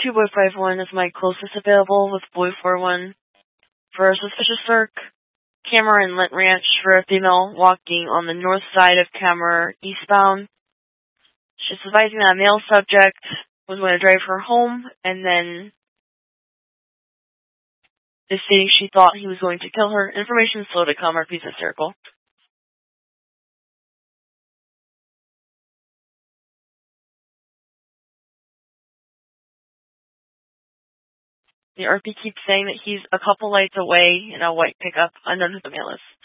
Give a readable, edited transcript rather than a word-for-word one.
2.51 is my closest available with Boy 41. For a suspicious search, Camera and Lent Ranch for a female walking on the north side of Camera eastbound. She's advising that a male subject was going to drive her home, and then is stating she thought he was going to kill her. Information is slow to come. Repeats the circle. The RP keeps saying that he's a couple lights away in a white pickup, unknown who the male is.